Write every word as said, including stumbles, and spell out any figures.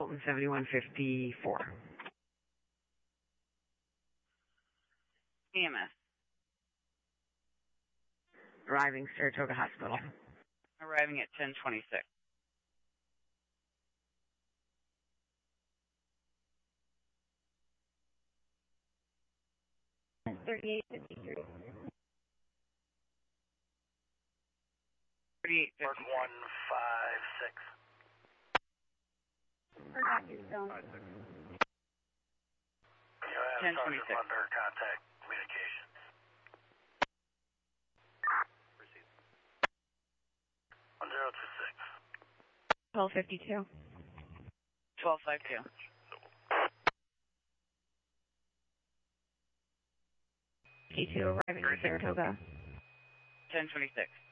seventy-one fifty-four. E M S. Arriving Saratoga Hospital. Arriving at ten twenty-six. thirty-eight fifty-three. thirty-eight fifty-three. one five six. For Doctor Stone. You have ten Sergeant twenty-six. under contact communications. Proceed. one zero two six. twelve fifty-two. twelve fifty-two. K two arriving at Saratoga. ten twenty-six.